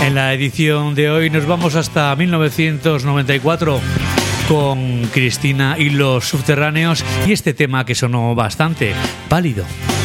En la edición de hoy nos vamos hasta 1994 con Cristina y los Subterráneos y este tema que sonó bastante, Pálido.